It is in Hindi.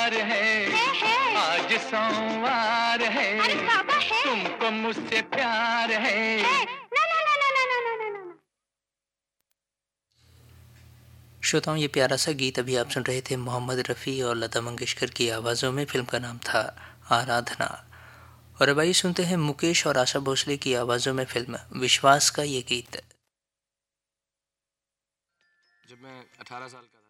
है। आज सोमवार है, अरे बाबा है। तुमको मुझसे प्यार है। ना ना ना ना ना ना ना ना ना। श्रोताओं, ये प्यारा सा गीत अभी आप सुन रहे थे मोहम्मद रफ़ी और लता मंगेशकर की आवाज़ों में। फिल्म का नाम था आराधना। और अब आइए सुनते हैं मुकेश और आशा भोसले की आवाज़ों में फिल्म विश्वास का ये गीत। जब मैं 18 साल का